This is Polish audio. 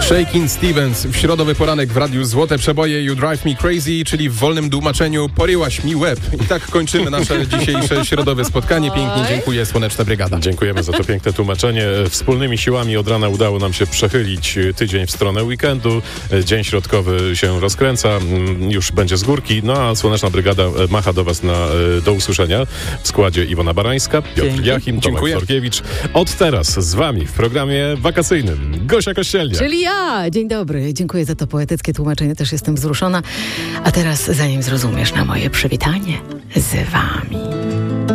Shakin' Stevens w środowy poranek w radiu Złote Przeboje You Drive Me Crazy, czyli w wolnym tłumaczeniu poryłaś mi łeb. I tak kończymy nasze dzisiejsze środowe spotkanie. Pięknie dziękuję, Słoneczna Brygada. Dziękujemy za to piękne tłumaczenie. Wspólnymi siłami od rana udało nam się przechylić tydzień w stronę weekendu. Dzień środkowy się rozkręca, już będzie z górki. No a Słoneczna Brygada macha do was do usłyszenia w składzie Iwona Barańska, Piotr Jachim, Tomek Torkiewicz. Od teraz z wami w programie wakacyjnym Gosia Kościelnia. Czyli ja. Dzień dobry. Dziękuję za to poetyckie tłumaczenie. Też jestem wzruszona. A teraz, zanim zrozumiesz na moje przywitanie z wami.